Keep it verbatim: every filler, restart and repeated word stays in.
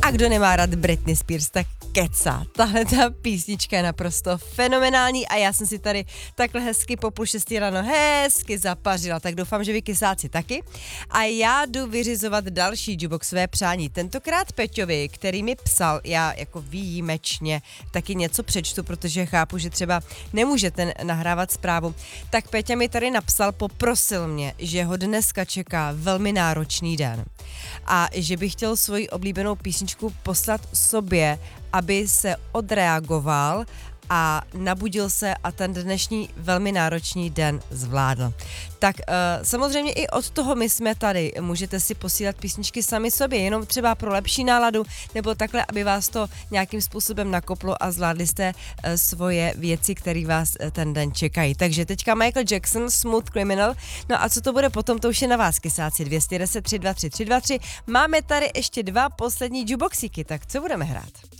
A kdo nemá rád Britney Spears, tak keca. Tahle ta písnička je naprosto fenomenální a já jsem si tady takhle hezky po půl šestý ráno hezky zapařila, tak doufám, že vy kysáci taky. A já jdu vyřizovat další jukeboxové přání. Tentokrát Peťovi, který mi psal, já jako výjimečně taky něco přečtu, protože chápu, že třeba nemůžete nahrávat zprávu, tak Peťa mi tady napsal, poprosil mě, že ho dneska čeká velmi náročný den a že by chtěl svoji oblíbenou písničku poslat sobě, aby se odreagoval a nabudil se a ten dnešní velmi náročný den zvládl. Tak uh, samozřejmě i od toho my jsme tady. Můžete si posílat písničky sami sobě, jenom třeba pro lepší náladu, nebo takhle, aby vás to nějakým způsobem nakoplo a zvládli jste uh, svoje věci, které vás uh, ten den čekají. Takže teďka Michael Jackson, Smooth Criminal. No a co to bude potom, to už je na vás, kysáci. Dvě stě deset tři dva tři tři dva tři. Máme tady ještě dva poslední jukeboxíky, tak co budeme hrát?